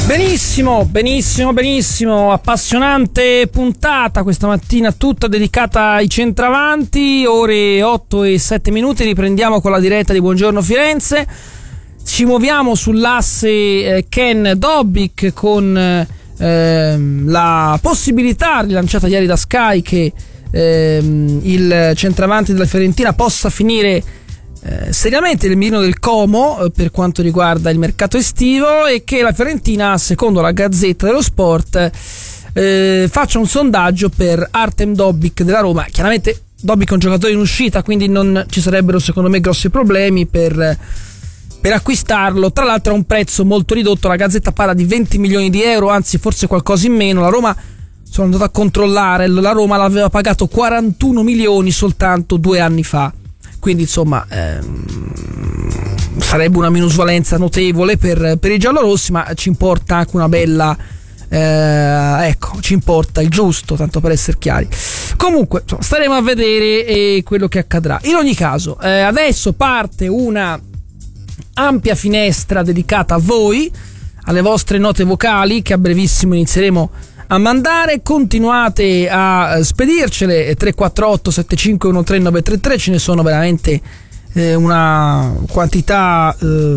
Benissimo, appassionante puntata questa mattina tutta dedicata ai centravanti, ore 8:07, riprendiamo con la diretta di Buongiorno Firenze, ci muoviamo sull'asse Ken Dobbik con la possibilità rilanciata ieri da Sky che il centravanti della Fiorentina possa finire seriamente nel mirino del Como per quanto riguarda il mercato estivo e che la Fiorentina, secondo la Gazzetta dello Sport, faccia un sondaggio per Artem Dobbik della Roma. Chiaramente Dobbik è un giocatore in uscita, quindi non ci sarebbero secondo me grossi problemi per acquistarlo. Tra l'altro a un prezzo molto ridotto, la Gazzetta parla di 20 milioni di euro, anzi forse qualcosa in meno. La Roma, sono andato a controllare, la Roma l'aveva pagato 41 milioni soltanto 2 anni fa. Quindi insomma sarebbe una minusvalenza notevole per i giallorossi, ma ci importa anche una bella ci importa il giusto, tanto per essere chiari. Comunque insomma, staremo a vedere quello che accadrà. In ogni caso adesso parte una ampia finestra dedicata a voi, alle vostre note vocali che a brevissimo inizieremo a mandare. Continuate a spedircele 348 7513 933, ce ne sono veramente una quantità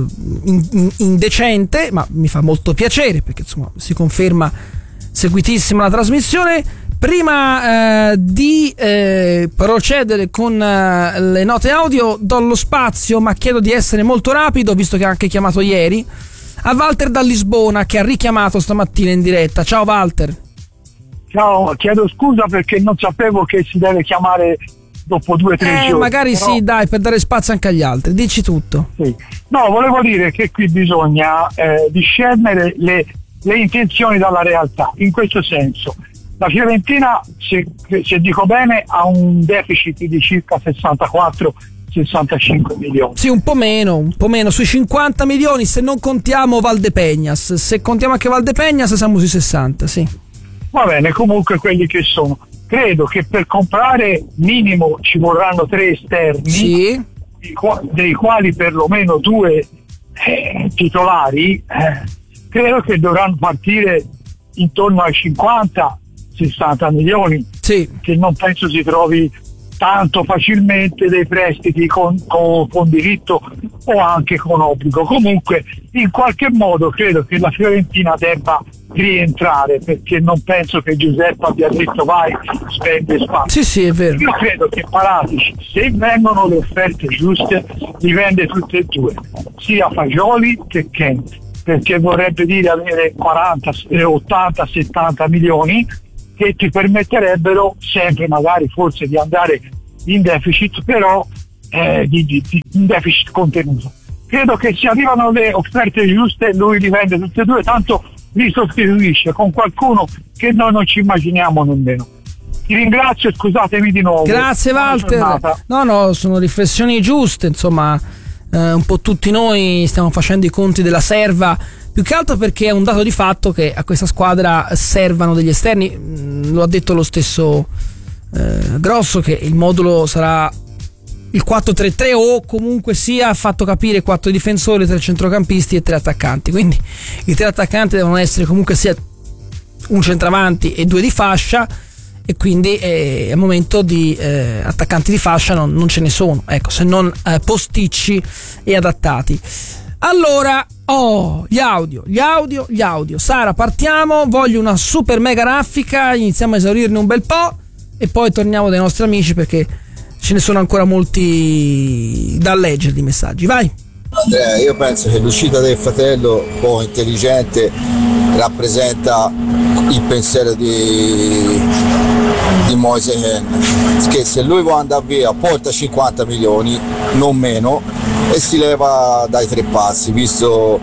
indecente, ma mi fa molto piacere perché insomma si conferma seguitissima la trasmissione. Prima di procedere con le note audio do lo spazio, ma chiedo di essere molto rapido visto che ha anche chiamato ieri, a Walter da Lisbona che ha richiamato stamattina in diretta. Ciao Walter. Ciao, chiedo scusa perché non sapevo che si deve chiamare dopo 2 o 3 giorni. Magari però... sì, dai, per dare spazio anche agli altri, dici tutto. Sì. No, volevo dire che qui bisogna discernere le intenzioni dalla realtà. In questo senso, la Fiorentina, se dico bene, ha un deficit di circa 64-65 milioni. Sì, un po' meno, sui 50 milioni se non contiamo Valdepeñas. Se contiamo anche Valdepeñas siamo sui 60, sì. Va bene, comunque quelli che sono. Credo che per comprare minimo ci vorranno 3 esterni, sì, dei quali perlomeno 2 titolari, credo che dovranno partire intorno ai 50-60 milioni, sì, che non penso si trovi tanto facilmente dei prestiti con diritto o anche con obbligo. Comunque in qualche modo credo che la Fiorentina debba rientrare, perché non penso che Giuseppe abbia detto vai, spende spazio. Sì, è vero. Io credo che Paratici, se vengono le offerte giuste, li vende tutte e 2, sia Fagioli che Kent, perché vorrebbe dire avere 40, 80, 70 milioni che ti permetterebbero sempre magari forse di andare in deficit, però di in deficit contenuto. Credo che se arrivano le offerte giuste lui li vende tutte e 2, tanto li sostituisce con qualcuno che noi non ci immaginiamo nemmeno. Ti ringrazio e scusatemi di nuovo. Grazie Walter. No, sono riflessioni giuste, insomma un po' tutti noi stiamo facendo i conti della serva, più che altro perché è un dato di fatto che a questa squadra servano degli esterni. Lo ha detto lo stesso Grosso che il modulo sarà il 4-3-3 o comunque sia ha fatto capire 4 difensori, 3 centrocampisti e 3 attaccanti, quindi i 3 attaccanti devono essere comunque sia un centravanti e 2 di fascia, e quindi al momento di attaccanti di fascia non ce ne sono, ecco, se non posticci e adattati. Allora, gli audio. Sara, partiamo, voglio una super mega raffica, iniziamo a esaurirne un bel po' e poi torniamo dai nostri amici perché ce ne sono ancora molti da leggere di messaggi. Vai. Andrea, io penso che l'uscita del fratello, un po' intelligente, rappresenta il pensiero di Moise Kean, che se lui vuole andare via porta 50 milioni, non meno, e si leva dai 3 passi, visto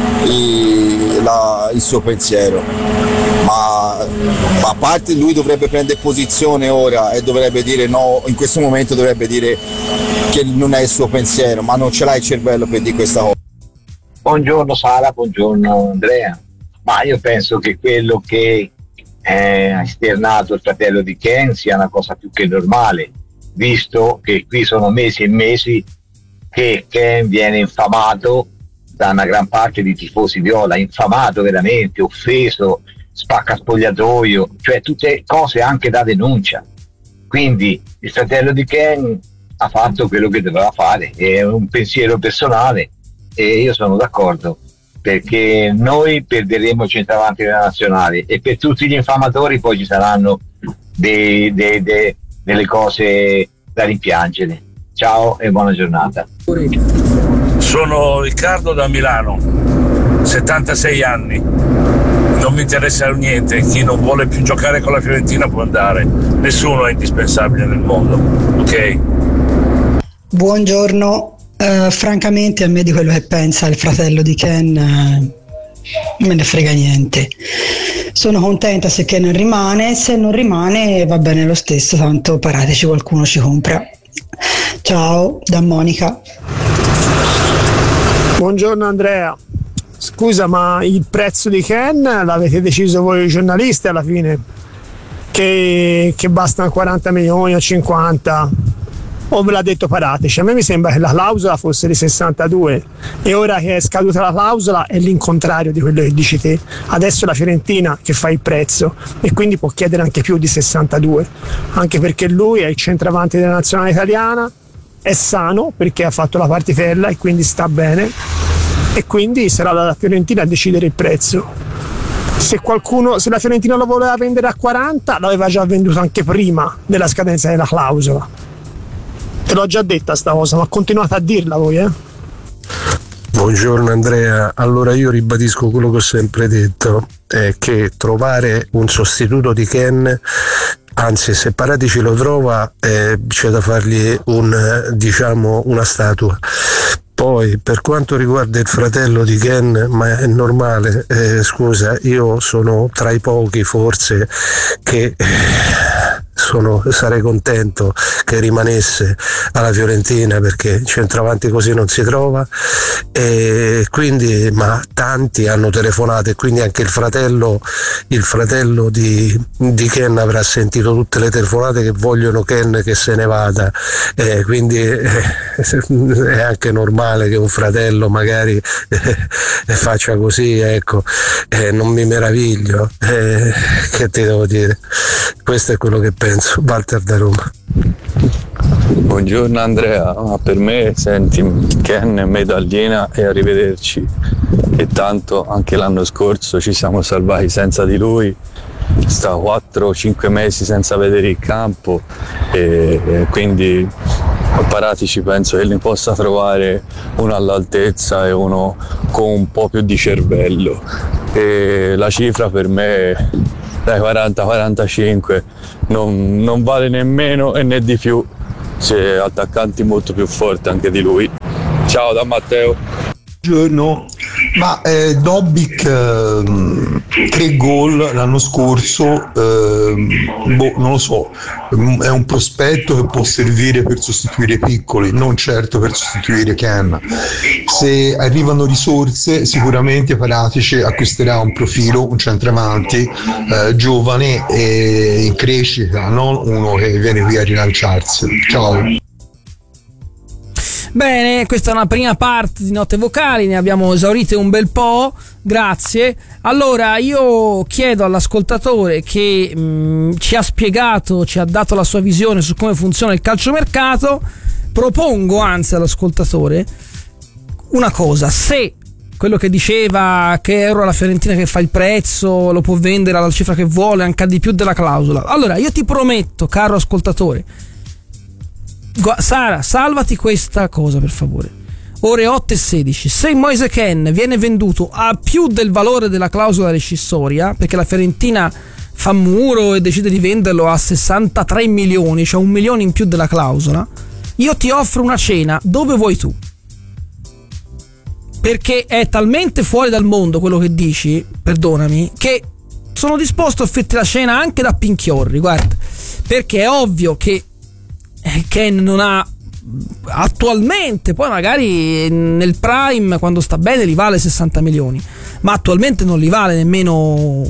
il suo pensiero. Ma a parte lui dovrebbe prendere posizione ora e dovrebbe dire no, in questo momento dovrebbe dire che non è il suo pensiero, ma non ce l'ha il cervello per dire questa cosa. Buongiorno Sara, buongiorno Andrea. Ma io penso che quello che ha esternato il fratello di Kean sia una cosa più che normale, visto che qui sono mesi e mesi che Kean viene infamato da una gran parte di tifosi viola, infamato veramente, offeso, spacca spogliatoio, cioè tutte cose anche da denuncia. Quindi il fratello di Ken ha fatto quello che doveva fare, è un pensiero personale e io sono d'accordo, perché noi perderemo il centravanti della nazionale e per tutti gli infamatori poi ci saranno delle cose da rimpiangere. Ciao e buona giornata. Sono Riccardo da Milano, 76 anni, non mi interessa niente, chi non vuole più giocare con la Fiorentina può andare, nessuno è indispensabile nel mondo, ok? Buongiorno, francamente a me di quello che pensa il fratello di Ken me ne frega niente. Sono contenta se Ken rimane, se non rimane va bene lo stesso, tanto parateci, qualcuno ci compra. Ciao, da Monica. Buongiorno Andrea, scusa, ma il prezzo di Ken l'avete deciso voi giornalisti alla fine? Che bastano 40 milioni o 50? O ve l'ha detto Parateci? A me mi sembra che la clausola fosse di 62 e ora che è scaduta la clausola è l'incontrario di quello che dici te. Adesso è la Fiorentina che fa il prezzo e quindi può chiedere anche più di 62, anche perché lui è il centravanti della nazionale italiana, è sano perché ha fatto la partitella e quindi sta bene, e quindi sarà la Fiorentina a decidere il prezzo. Se la Fiorentina lo voleva vendere a 40 l'aveva già venduto anche prima della scadenza della clausola. Te l'ho già detta sta cosa, ma continuate a dirla voi, Buongiorno Andrea, allora io ribadisco quello che ho sempre detto, è che trovare un sostituto di Ken, anzi se Paratici lo trova c'è da fargli una statua. Poi per quanto riguarda il fratello di Ken, ma è normale, scusa, io sono tra i pochi forse che sarei contento che rimanesse alla Fiorentina, perché centravanti così non si trova, e quindi, ma tanti hanno telefonato e quindi anche il fratello di Ken avrà sentito tutte le telefonate che vogliono Ken che se ne vada, quindi è anche normale che un fratello magari faccia così, ecco, non mi meraviglio, che ti devo dire, questo è quello che penso. Walter da Roma. Buongiorno Andrea, per me senti, Ken medallina e arrivederci, e tanto anche l'anno scorso ci siamo salvati senza di lui, sta 4-5 mesi senza vedere il campo e quindi Paratici penso che ne possa trovare uno all'altezza e uno con un po' più di cervello, e la cifra per me dai 40-45 non vale nemmeno e né di più, c'è attaccanti molto più forti anche di lui. Ciao da Matteo. Buongiorno, ma Dobbik 3 gol l'anno scorso, non lo so, è un prospetto che può servire per sostituire Piccoli, non certo per sostituire Ken. Se arrivano risorse sicuramente Paratici acquisterà un profilo, un centravanti giovane e in crescita, non uno che viene qui a rilanciarsi. Ciao. Bene, questa è una prima parte di Note Vocali, ne abbiamo esaurite un bel po', grazie. Allora io chiedo all'ascoltatore che ci ha spiegato, ci ha dato la sua visione su come funziona il calciomercato, propongo anzi all'ascoltatore una cosa: se quello che diceva che ero la Fiorentina che fa il prezzo, lo può vendere alla cifra che vuole, anche di più della clausola, allora io ti prometto, caro ascoltatore, Sara, salvati questa cosa per favore. Ore 8:16. Se Moise Kean viene venduto a più del valore della clausola rescissoria, perché la Fiorentina fa muro e decide di venderlo a 63 milioni, cioè 1 milione in più della clausola, io ti offro una cena dove vuoi tu. Perché è talmente fuori dal mondo quello che dici, perdonami, che sono disposto a offrirti la cena anche da Pinchiorri, guarda. Perché è ovvio che Ken non ha attualmente, poi magari nel prime quando sta bene li vale 60 milioni, ma attualmente non li vale nemmeno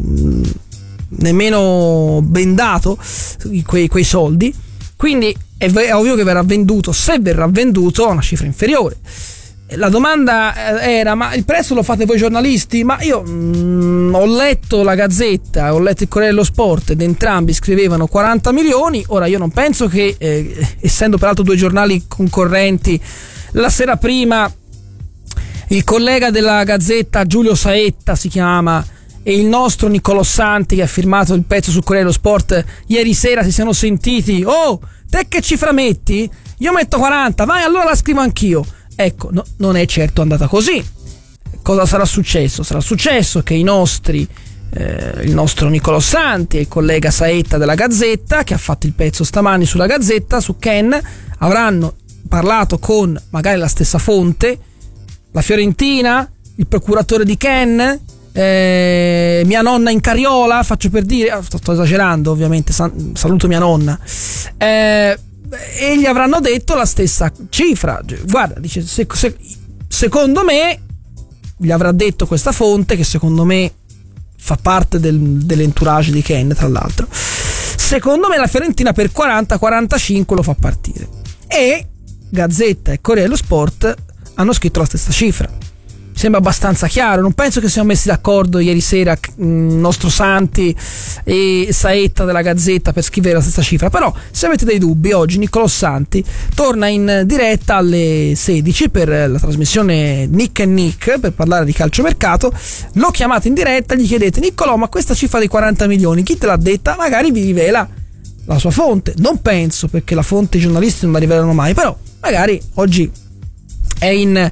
bendato quei soldi, quindi è ovvio che verrà venduto, se verrà venduto, a una cifra inferiore. La domanda era: ma il prezzo lo fate voi giornalisti? Ma io ho letto la Gazzetta, ho letto il Corriere dello Sport ed entrambi scrivevano 40 milioni. Ora io non penso che, essendo peraltro due giornali concorrenti, la sera prima il collega della Gazzetta, Giulio Saetta si chiama, e il nostro Niccolò Santi, che ha firmato il pezzo sul Corriere dello Sport, ieri sera si siano sentiti: oh, te che cifra metti? Io metto 40, vai, allora la scrivo anch'io. Ecco, no, non è certo andata così. Cosa sarà successo? Sarà successo che il nostro Niccolò Santi e il collega Saetta della Gazzetta, che ha fatto il pezzo stamani sulla Gazzetta, su Ken, avranno parlato con magari la stessa fonte, la Fiorentina, il procuratore di Ken, mia nonna in carriola, faccio per dire, sto esagerando ovviamente, saluto mia nonna, e gli avranno detto la stessa cifra. Guarda, dice, secondo me, gli avrà detto questa fonte, che secondo me fa parte dell'entourage di Ken, tra l'altro, secondo me la Fiorentina per 40-45 lo fa partire. E Gazzetta e Corriere dello Sport hanno scritto la stessa cifra. Mi sembra abbastanza chiaro. Non penso che siano messi d'accordo ieri sera nostro Santi e Saetta della Gazzetta per scrivere la stessa cifra. Però se avete dei dubbi, oggi Niccolò Santi torna in diretta alle 16 per la trasmissione Nick and Nick, per parlare di calciomercato. Lo chiamate in diretta e gli chiedete: Niccolò, ma questa cifra di 40 milioni chi te l'ha detta? Magari vi rivela la sua fonte. Non penso, perché la fonte i giornalisti non la rivelano mai, però magari oggi è in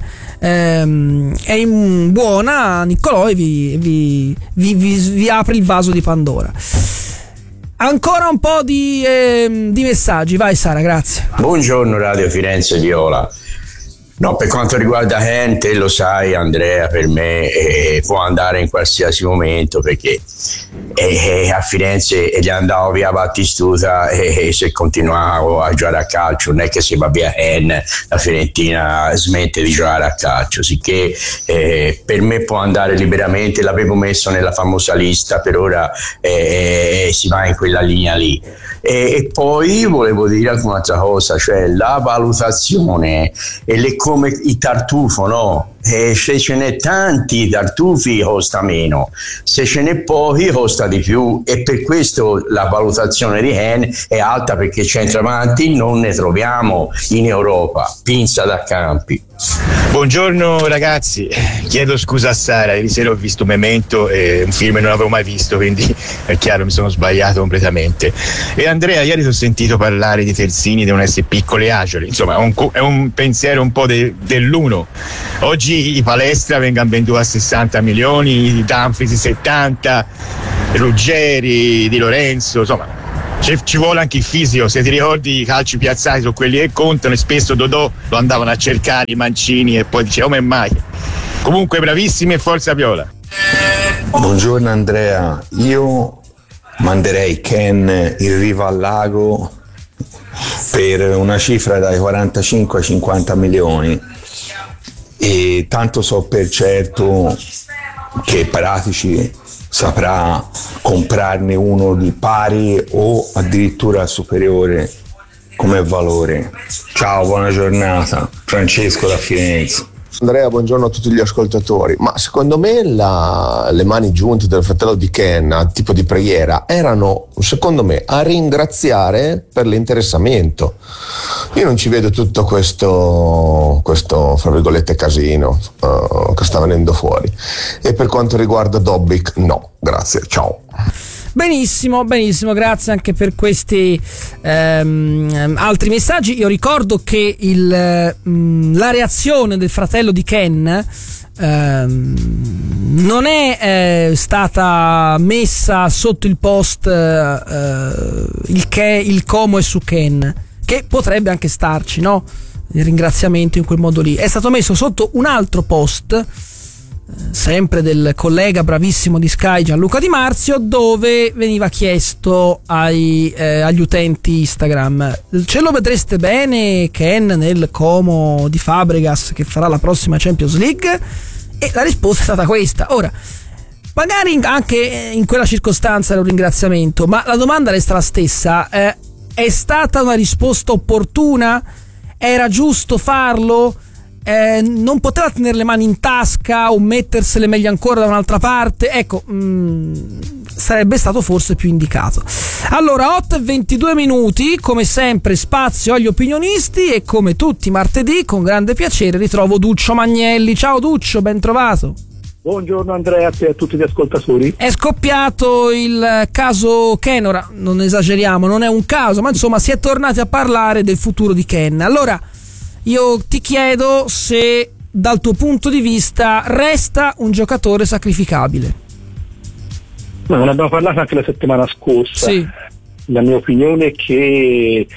buona Niccolò e vi apre il vaso di Pandora. Ancora un po' di messaggi, vai Sara, grazie. Buongiorno Radio Firenze Viola. No, per quanto riguarda Ken, te lo sai Andrea, per me può andare in qualsiasi momento, perché a Firenze gli andavo via Battistuta e se continuavo a giocare a calcio, non è che se va via Ken la Fiorentina smette di giocare a calcio, sicché per me può andare liberamente. L'avevo messo nella famosa lista, per ora si va in quella linea lì. E poi volevo dire anche un'altra cosa, cioè la valutazione come il tartufo, no? Se ce n'è tanti tartufi costa meno, se ce n'è pochi costa di più, e per questo la valutazione di Ken è alta, perché centravanti non ne troviamo in Europa, pinza da campi. Buongiorno ragazzi, chiedo scusa a Sara, ieri sera ho visto Memento, un film che non avevo mai visto, quindi è chiaro, mi sono sbagliato completamente. E Andrea, ieri ti ho sentito parlare di terzini, devono essere piccoli e agili, insomma è un pensiero un po' dell'uno. Oggi i Palestra vengono venduti a 60 milioni, i Dumfries 70, Ruggeri, Di Lorenzo, insomma ci vuole anche il fisico. Se ti ricordi, i calci piazzati sono quelli che contano, e spesso Dodò lo andavano a cercare, i Mancini, e poi diceva come mai. Comunque bravissimi e forza Viola. Buongiorno Andrea, io manderei Ken in riva al lago per una cifra dai 45 ai 50 milioni, e tanto so per certo che Pratici saprà comprarne uno di pari o addirittura superiore come valore. Ciao, buona giornata. Francesco da Firenze. Andrea, buongiorno a tutti gli ascoltatori. Ma secondo me le mani giunte del fratello di Ken a tipo di preghiera erano, secondo me, a ringraziare per l'interessamento. Io non ci vedo tutto questo fra virgolette casino che sta venendo fuori. E per quanto riguarda Dobbik, no, grazie, ciao. Benissimo, grazie anche per questi altri messaggi. Io ricordo che la reazione del fratello di Ken non è stata messa sotto il post il Como è su Ken, che potrebbe anche starci, no? Il ringraziamento in quel modo lì è stato messo sotto un altro post, sempre del collega bravissimo di Sky Gianluca Di Marzio, dove veniva chiesto agli utenti Instagram: ce lo vedreste bene Ken nel Como di Fabregas che farà la prossima Champions League? E la risposta è stata questa. Ora, magari anche in quella circostanza era un ringraziamento, ma la domanda resta la stessa: è stata una risposta opportuna? Era giusto farlo? non poteva tenere le mani in tasca o mettersele meglio ancora da un'altra parte, ecco, sarebbe stato forse più indicato. Allora, 8:22, come sempre spazio agli opinionisti, e come tutti i martedì con grande piacere ritrovo Duccio Magnelli. Ciao Duccio, ben trovato. Buongiorno Andrea e a tutti gli ascoltatori. È scoppiato il caso Ken, ora non esageriamo, non è un caso, ma insomma si è tornati a parlare del futuro di Ken. Allora io ti chiedo se dal tuo punto di vista resta un giocatore sacrificabile. No, ne abbiamo parlato anche la settimana scorsa. Sì. La mia opinione è che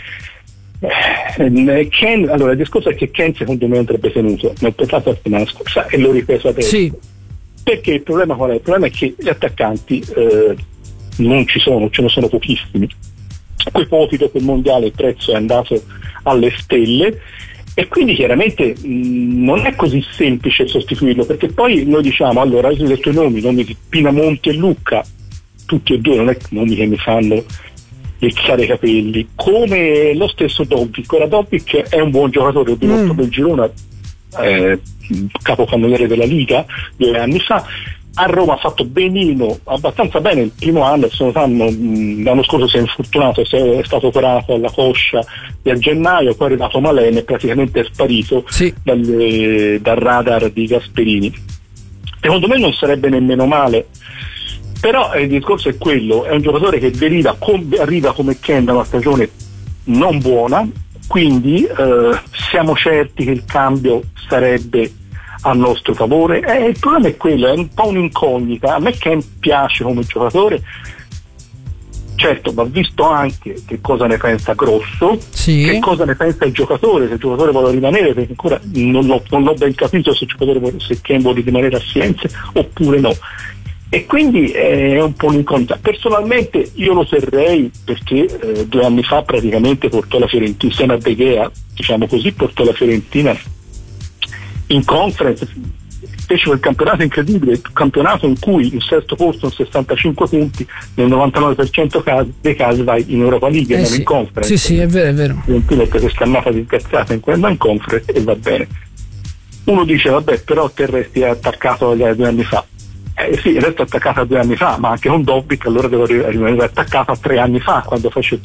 Ken, allora il discorso è che Ken secondo me andrebbe tenuto, ne ho parlato la settimana scorsa e l'ho ripreso adesso. Sì. Perché il problema qual è? Il problema è che gli attaccanti non ci sono, ce ne sono pochissimi. Quei pochi dopo il mondiale il prezzo è andato alle stelle e quindi chiaramente non è così semplice sostituirlo, perché poi noi diciamo, allora hai detto i nomi di Pinamonti e Lucca, tutti e due non è nomi che mi fanno rizzare i capelli, come lo stesso Dobbik. Ora Dobbik è un buon giocatore, il pilota del Girona, capocannoniere della Liga 2 anni fa. A Roma ha fatto benino, abbastanza bene il primo anno, l'anno scorso si è infortunato, è stato operato alla coscia e a gennaio, poi è arrivato Malen e praticamente è sparito dal radar di Gasperini. Secondo me non sarebbe nemmeno male, però il discorso è quello, è un giocatore che arriva come Ken da una stagione non buona, quindi siamo certi che il cambio sarebbe a nostro favore. Il problema è quello, è un po' un'incognita. A me Ken piace come giocatore, certo va visto anche che cosa ne pensa Grosso, che cosa ne pensa il giocatore, se il giocatore vuole rimanere, perché ancora non l'ho ben capito se Ken vuole rimanere a Firenze oppure no, e quindi è un po' un'incognita. Personalmente io lo terrei perché 2 anni fa praticamente portò la Fiorentina, insieme a De Gea, diciamo così, portò la Fiorentina in conference, fece quel campionato incredibile, il campionato in cui il sesto posto con 65 punti nel 99% dei casi vai in Europa League e non in conference. Sì, è vero, è vero. Fiorentina è questa annata disgraziata in quella in conference e va bene. Uno dice vabbè, però te resti attaccato agli 2 anni fa. Sì, resto attaccato a 2 anni fa, ma anche con Dobbik allora devo rimanere attaccato a 3 anni fa, quando fece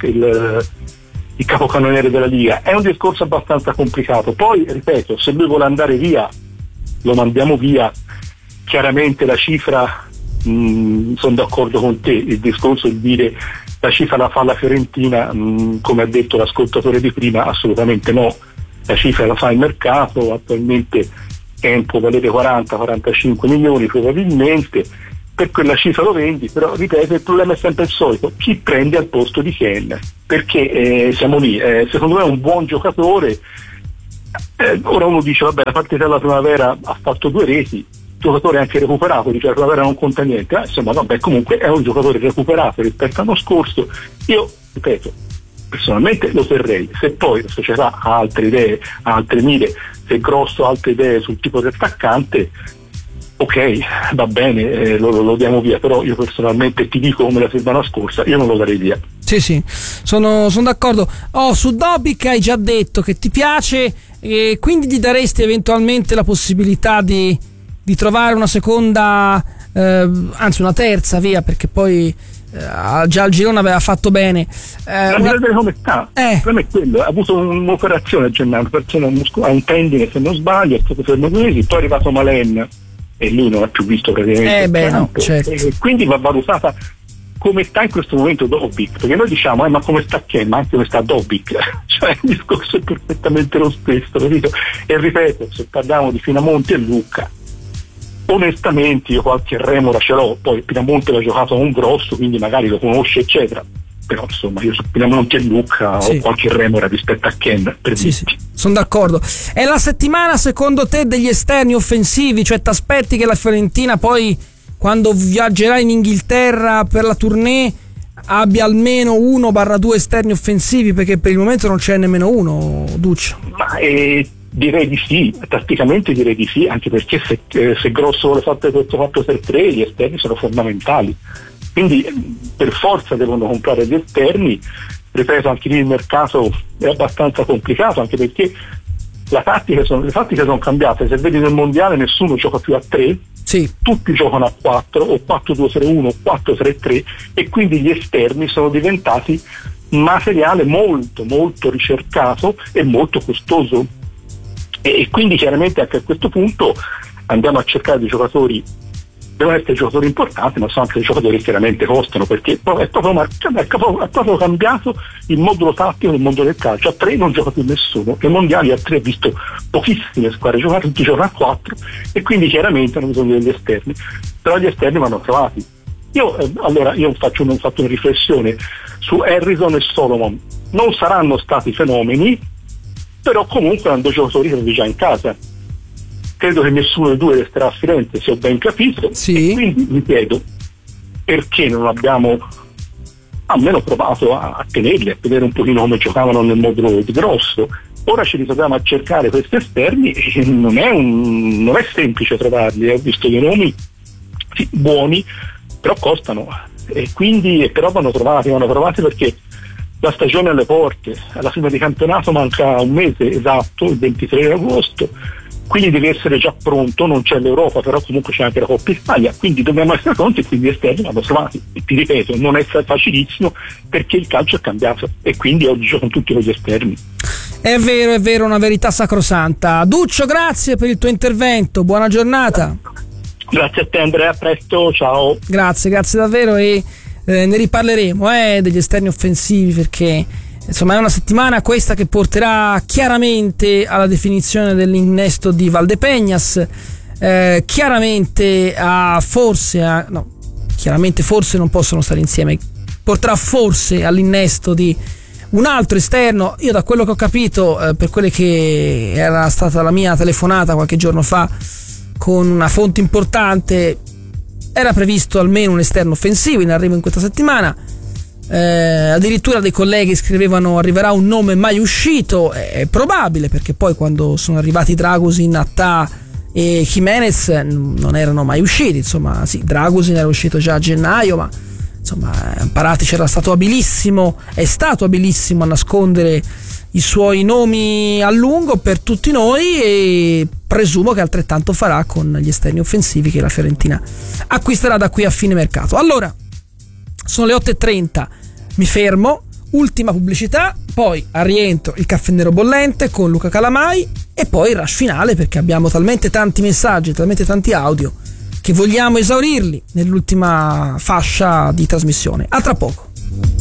il capocannoniere della Liga. È un discorso abbastanza complicato. Poi ripeto, se lui vuole andare via lo mandiamo via. Chiaramente la cifra, sono d'accordo con te, il discorso di dire la cifra la fa la Fiorentina, come ha detto l'ascoltatore di prima, assolutamente no, la cifra la fa il mercato. Attualmente Ken può valere 40-45 milioni probabilmente, per quella cifra lo vendi, però ripeto, il problema è sempre il solito, chi prende al posto di Ken, perché siamo lì, secondo me è un buon giocatore. Ora uno dice vabbè, la partita della primavera ha fatto 2 reti, il giocatore è anche recuperato, dice la primavera non conta niente, insomma vabbè, comunque è un giocatore recuperato rispetto all'anno scorso. Io ripeto, personalmente lo terrei. Se poi la società ha altre idee, ha altre mire, se Grosso ha altre idee sul tipo di attaccante, ok, va bene, lo diamo via, però io personalmente ti dico come la settimana scorsa, io non lo darei via. Sì, sono d'accordo. Su Dobbik hai già detto che ti piace, e quindi gli daresti eventualmente la possibilità di trovare una seconda, anzi una terza via, perché poi già il Girona aveva fatto bene. Vedere come sta. Il problema è quello, ha avuto un'operazione a gennaio, ha un tendine se non sbaglio, è stato fermo 2 mesi, poi è arrivato Malen e lui non ha più visto praticamente no, certo. E quindi va valutata come sta in questo momento Dobbik, perché noi diciamo ma come sta Ken, ma anche come sta Dobbik, cioè il discorso è perfettamente lo stesso, capito? E ripeto, se parliamo di Pinamonti e Lucca, onestamente io qualche remora ce l'ho, poi Pinamonti l'ha giocato con Grosso, quindi magari lo conosce eccetera, però insomma io su Pinamonti e Lucca ho qualche remora rispetto a Ken, per dirti. Sono d'accordo. È la settimana secondo te degli esterni offensivi, cioè ti aspetti che la Fiorentina poi quando viaggerà in Inghilterra per la tournée abbia almeno 1-2 esterni offensivi, perché per il momento non c'è nemmeno uno, Duccio? Ma direi di sì, tatticamente direi di sì, anche perché se Grosso vuole fare questo 4-3-3 gli esterni sono fondamentali, quindi per forza devono comprare gli esterni. Ripeto, anche lì il mercato è abbastanza complicato, anche perché le tattiche sono cambiate. Se vedi nel mondiale nessuno gioca più a 3, tutti giocano a 4 o 4-2-3-1 o 4-3-3, e quindi gli esterni sono diventati materiale molto molto ricercato e molto costoso, e quindi chiaramente anche a questo punto andiamo a cercare dei giocatori, devono essere giocatori importanti, ma sono anche giocatori che chiaramente costano, perché è proprio cambiato il modulo tattico del mondo del calcio. A 3 non gioca più nessuno, nei mondiali a 3 ho visto pochissime squadre giocare, tutti giocano a 4, e quindi chiaramente hanno bisogno degli esterni, però gli esterni vanno trovati. Io faccio una riflessione su Harrison e Solomon. Non saranno stati fenomeni, però comunque hanno due giocatori che sono già in casa. Credo che nessuno dei due resterà a Firenze, se ho ben capito, e quindi mi chiedo perché non abbiamo almeno provato a tenerli, a vedere un pochino come giocavano nel modulo di grosso. Ora ci ritroviamo a cercare questi esterni e non è semplice trovarli. Ho visto dei nomi buoni, però costano, e quindi però vanno trovati perché la stagione è alle porte. Alla fine di campionato manca un mese esatto, il 23 agosto, quindi devi essere già pronto. Non c'è l'Europa, però comunque c'è anche la Coppa Italia, quindi dobbiamo essere pronti, e quindi esterni vanno trovati. E ti ripeto, non è facilissimo perché il calcio è cambiato e quindi oggi giocano tutti con gli esterni. È vero, una verità sacrosanta. Duccio, grazie per il tuo intervento, buona giornata. Grazie a te Andrea, a presto, ciao. Grazie davvero, e ne riparleremo degli esterni offensivi, perché insomma è una settimana questa che porterà chiaramente alla definizione dell'innesto di Valdepeñas, chiaramente forse non possono stare insieme, porterà forse all'innesto di un altro esterno. Io da quello che ho capito, per quelle che era stata la mia telefonata qualche giorno fa con una fonte importante, era previsto almeno un esterno offensivo in arrivo in questa settimana. Addirittura dei colleghi scrivevano arriverà un nome mai uscito. È probabile, perché poi quando sono arrivati Dragusin, Attà e Jimenez non erano mai usciti. Insomma, sì, Dragusin era uscito già a gennaio, ma insomma Paratici è stato abilissimo a nascondere i suoi nomi a lungo per tutti noi, e presumo che altrettanto farà con gli esterni offensivi che la Fiorentina acquisterà da qui a fine mercato. Allora, sono le 8:30, mi fermo, ultima pubblicità, poi al rientro il caffè nero bollente con Luca Calamai, e poi il rush finale, perché abbiamo talmente tanti messaggi, talmente tanti audio, che vogliamo esaurirli nell'ultima fascia di trasmissione. A tra poco.